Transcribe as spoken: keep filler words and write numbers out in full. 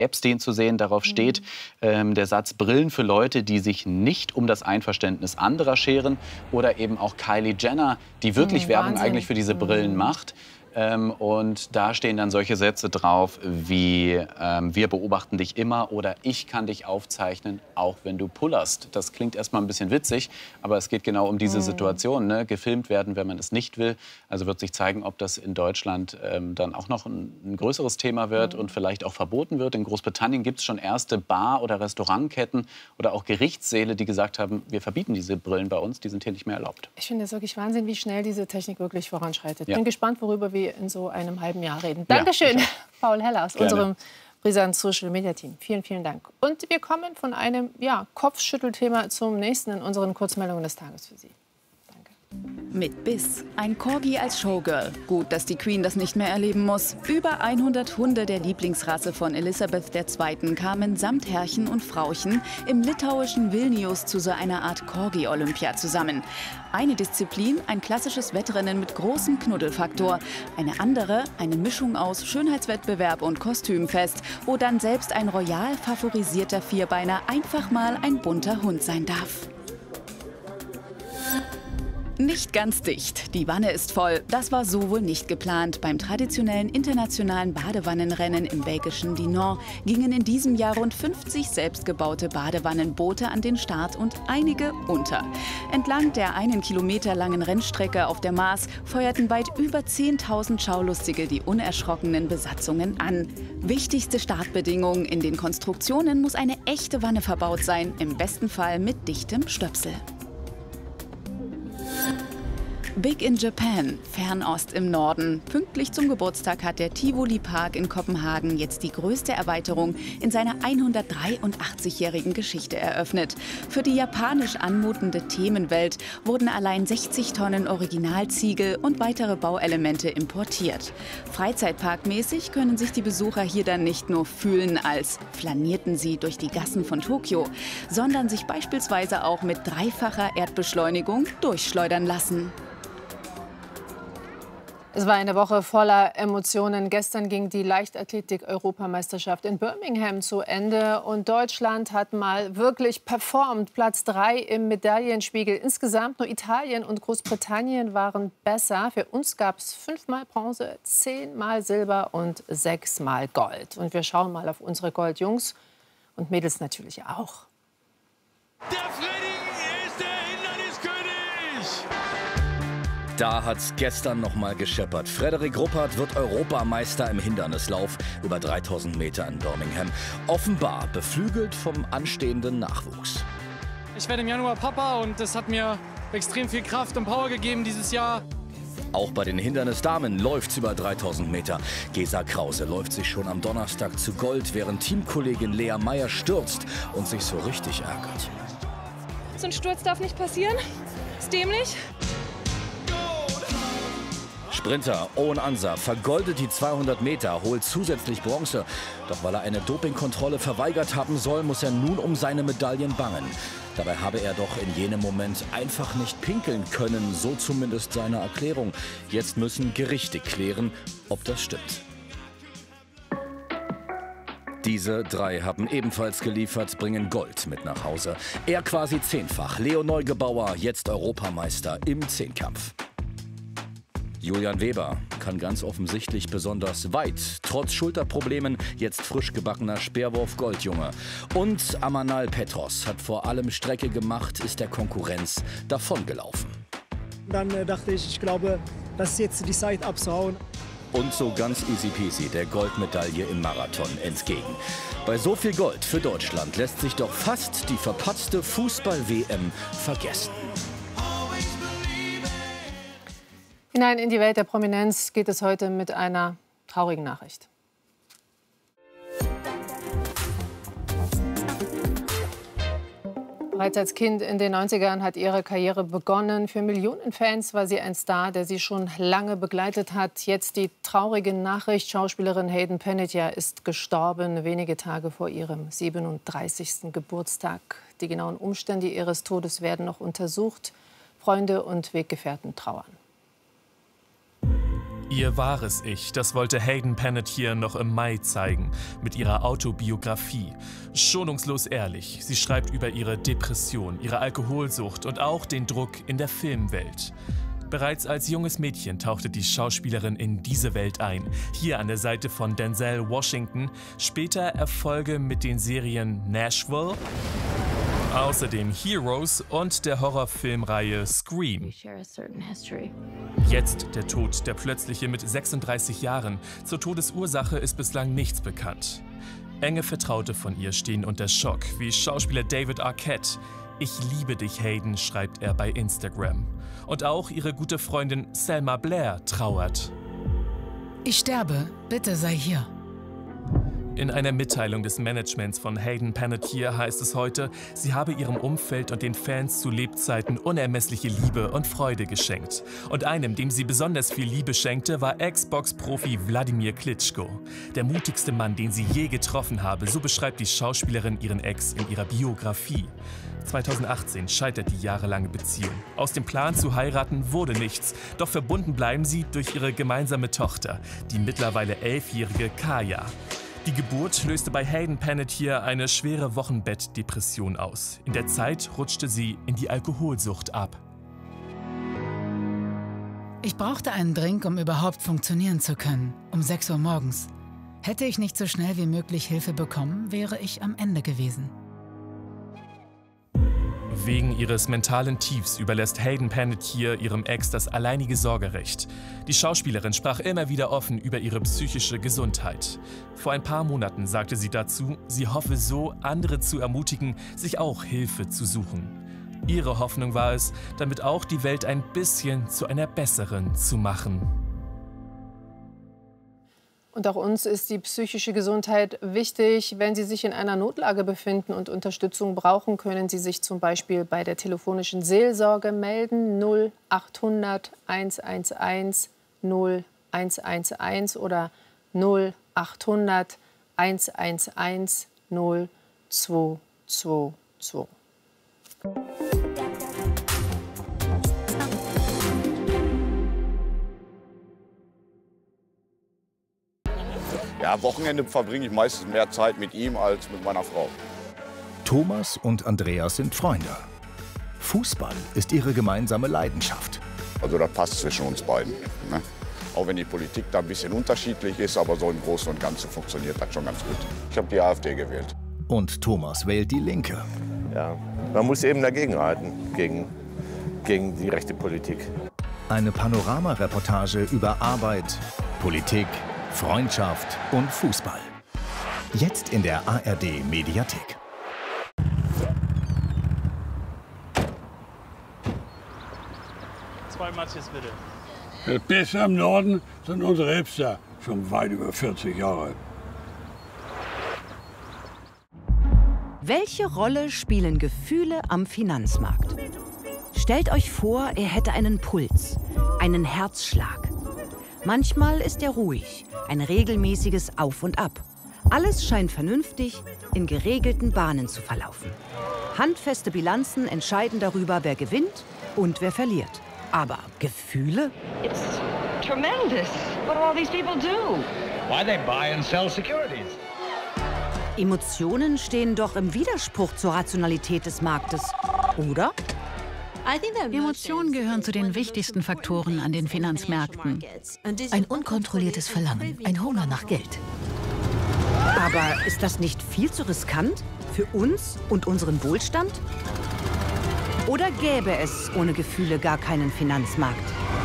Epstein zu sehen. Darauf steht ähm, der Satz Brillen für Leute, die sich nicht um das Einverständnis anderer scheren. Oder eben auch Kylie Jenner, die wirklich Mhm, Werbung Wahnsinn. eigentlich für diese Brillen Mhm. macht. Ähm, und da stehen dann solche Sätze drauf wie ähm, wir beobachten dich immer oder ich kann dich aufzeichnen, auch wenn du pullerst. Das klingt erstmal ein bisschen witzig, aber es geht genau um diese Mhm. Situation, ne? Gefilmt werden, wenn man es nicht will. Also wird sich zeigen, ob das in Deutschland ähm, dann auch noch ein, ein größeres Thema wird Mhm. und vielleicht auch verboten wird. In Großbritannien gibt es schon erste Bar- oder Restaurantketten oder auch Gerichtssäle, die gesagt haben, wir verbieten diese Brillen bei uns, die sind hier nicht mehr erlaubt. Ich finde es wirklich Wahnsinn, wie schnell diese Technik wirklich voranschreitet. Ja. Bin gespannt, worüber wir in so einem halben Jahr reden. Ja, Dankeschön, ich Paul Heller aus Gerne. unserem Brisant Social Media Team. Vielen, vielen Dank. Und wir kommen von einem ja, Kopfschüttelthema zum nächsten in unseren Kurzmeldungen des Tages für Sie. Mit Biss. Ein Corgi als Showgirl. Gut, dass die Queen das nicht mehr erleben muss. Über hundert Hunde der Lieblingsrasse von Elisabeth der Zweiten kamen samt Herrchen und Frauchen im litauischen Vilnius zu so einer Art Corgi-Olympia zusammen. Eine Disziplin, ein klassisches Wettrennen mit großem Knuddelfaktor. Eine andere, eine Mischung aus Schönheitswettbewerb und Kostümfest, wo dann selbst ein royal favorisierter Vierbeiner einfach mal ein bunter Hund sein darf. Nicht ganz dicht. Die Wanne ist voll. Das war so wohl nicht geplant. Beim traditionellen internationalen Badewannenrennen im belgischen Dinant gingen in diesem Jahr rund fünfzig selbstgebaute Badewannenboote an den Start und einige unter. Entlang der einen Kilometer langen Rennstrecke auf der Maas feuerten weit über zehntausend Schaulustige die unerschrockenen Besatzungen an. Wichtigste Startbedingung: in den Konstruktionen muss eine echte Wanne verbaut sein, im besten Fall mit dichtem Stöpsel. Big in Japan, Fernost im Norden. Pünktlich zum Geburtstag hat der Tivoli Park in Kopenhagen jetzt die größte Erweiterung in seiner hundertdreiundachtzigjährigen Geschichte eröffnet. Für die japanisch anmutende Themenwelt wurden allein sechzig Tonnen Originalziegel und weitere Bauelemente importiert. Freizeitparkmäßig können sich die Besucher hier dann nicht nur fühlen, als flanierten sie durch die Gassen von Tokio, sondern sich beispielsweise auch mit dreifacher Erdbeschleunigung durchschleudern lassen. Es war eine Woche voller Emotionen. Gestern ging die Leichtathletik-Europameisterschaft in Birmingham zu Ende. Und Deutschland hat mal wirklich performt. Platz drei im Medaillenspiegel. Insgesamt nur Italien und Großbritannien waren besser. Für uns gab es fünfmal Bronze, zehnmal Silber und sechsmal Gold. Und wir schauen mal auf unsere Goldjungs und Mädels natürlich auch. Der Freddy ist der Hinderniskönig! Da hat's gestern noch mal gescheppert. Frederik Ruppert wird Europameister im Hindernislauf über dreitausend Meter in Birmingham. Offenbar beflügelt vom anstehenden Nachwuchs. Ich werde im Januar Papa und das hat mir extrem viel Kraft und Power gegeben dieses Jahr. Auch bei den Hindernisdamen läuft's über dreitausend Meter. Gesa Krause läuft sich schon am Donnerstag zu Gold, während Teamkollegin Lea Meyer stürzt und sich so richtig ärgert. So ein Sturz darf nicht passieren. Ist dämlich. Sprinter Owen Ansa vergoldet die zweihundert Meter, holt zusätzlich Bronze. Doch weil er eine Dopingkontrolle verweigert haben soll, muss er nun um seine Medaillen bangen. Dabei habe er doch in jenem Moment einfach nicht pinkeln können, so zumindest seine Erklärung. Jetzt müssen Gerichte klären, ob das stimmt. Diese drei haben ebenfalls geliefert, bringen Gold mit nach Hause. Er quasi zehnfach. Leo Neugebauer, jetzt Europameister im Zehnkampf. Julian Weber kann ganz offensichtlich besonders weit, trotz Schulterproblemen, jetzt frisch gebackener Speerwurf-Goldjunge. Und Amanal Petros hat vor allem Strecke gemacht, ist der Konkurrenz davongelaufen. Dann äh, dachte ich, ich glaube, das ist jetzt die Zeit abzuhauen. Und so ganz easy peasy der Goldmedaille im Marathon entgegen. Bei so viel Gold für Deutschland lässt sich doch fast die verpatzte Fußball-W M vergessen. Hinein in die Welt der Prominenz geht es heute mit einer traurigen Nachricht. Bereits als Kind in den neunzigern hat ihre Karriere begonnen. Für Millionen Fans war sie ein Star, der sie schon lange begleitet hat. Jetzt die traurige Nachricht: Schauspielerin Hayden Panettiere ist gestorben, wenige Tage vor ihrem siebenunddreißigsten Geburtstag. Die genauen Umstände ihres Todes werden noch untersucht. Freunde und Weggefährten trauern. Ihr wahres Ich, das wollte Hayden Panettiere noch im Mai zeigen, mit ihrer Autobiografie. Schonungslos ehrlich, sie schreibt über ihre Depression, ihre Alkoholsucht und auch den Druck in der Filmwelt. Bereits als junges Mädchen tauchte die Schauspielerin in diese Welt ein, hier an der Seite von Denzel Washington, später Erfolge mit den Serien Nashville, außerdem Heroes und der Horrorfilmreihe Scream. Jetzt der Tod, der plötzliche mit sechsunddreißig Jahren. Zur Todesursache ist bislang nichts bekannt. Enge Vertraute von ihr stehen unter Schock, wie Schauspieler David Arquette. Ich liebe dich, Hayden, schreibt er bei Instagram. Und auch ihre gute Freundin Selma Blair trauert. Ich sterbe, bitte sei hier. In einer Mitteilung des Managements von Hayden Panettiere heißt es heute, sie habe ihrem Umfeld und den Fans zu Lebzeiten unermessliche Liebe und Freude geschenkt. Und einem, dem sie besonders viel Liebe schenkte, war Ex-Box-Profi Wladimir Klitschko. Der mutigste Mann, den sie je getroffen habe, so beschreibt die Schauspielerin ihren Ex in ihrer Biografie. zweitausendachtzehn scheitert die jahrelange Beziehung. Aus dem Plan zu heiraten wurde nichts, doch verbunden bleiben sie durch ihre gemeinsame Tochter, die mittlerweile elfjährige Kaya. Die Geburt löste bei Hayden Panettiere eine schwere Wochenbettdepression aus. In der Zeit rutschte sie in die Alkoholsucht ab. Ich brauchte einen Drink, um überhaupt funktionieren zu können. Um sechs Uhr morgens. Hätte ich nicht so schnell wie möglich Hilfe bekommen, wäre ich am Ende gewesen. Wegen ihres mentalen Tiefs überlässt Hayden Panettiere ihrem Ex das alleinige Sorgerecht. Die Schauspielerin sprach immer wieder offen über ihre psychische Gesundheit. Vor ein paar Monaten sagte sie dazu, sie hoffe so, andere zu ermutigen, sich auch Hilfe zu suchen. Ihre Hoffnung war es, damit auch die Welt ein bisschen zu einer besseren zu machen. Und auch uns ist die psychische Gesundheit wichtig. Wenn Sie sich in einer Notlage befinden und Unterstützung brauchen, können Sie sich zum Beispiel bei der telefonischen Seelsorge melden. null achthundert hundertelf null hundertelf oder null achthundert hundertelf null zwei zwei zwei. Ja, am Wochenende verbringe ich meistens mehr Zeit mit ihm als mit meiner Frau. Thomas und Andreas sind Freunde. Fußball ist ihre gemeinsame Leidenschaft. Also das passt zwischen uns beiden. Ne? Auch wenn die Politik da ein bisschen unterschiedlich ist, aber so im Großen und Ganzen funktioniert das schon ganz gut. Ich habe die AfD gewählt. Und Thomas wählt die Linke. Ja, man muss eben dagegenhalten, gegen, gegen die rechte Politik. Eine Panorama-Reportage über Arbeit, Politik, Freundschaft und Fußball. Jetzt in der A R D-Mediathek. Zwei Matches bitte. Das Beste im Norden sind unsere Hipster, schon weit über vierzig Jahre. Welche Rolle spielen Gefühle am Finanzmarkt? Stellt euch vor, er hätte einen Puls, einen Herzschlag. Manchmal ist er ruhig, ein regelmäßiges Auf und Ab. Alles scheint vernünftig, in geregelten Bahnen zu verlaufen. Handfeste Bilanzen entscheiden darüber, wer gewinnt und wer verliert. Aber Gefühle? It's tremendous. What do all these people do? Why they buy and sell securities. Emotionen stehen doch im Widerspruch zur Rationalität des Marktes, oder? Emotionen gehören zu den wichtigsten Faktoren an den Finanzmärkten. Ein unkontrolliertes Verlangen, ein Hunger nach Geld. Aber ist das nicht viel zu riskant für uns und unseren Wohlstand? Oder gäbe es ohne Gefühle gar keinen Finanzmarkt?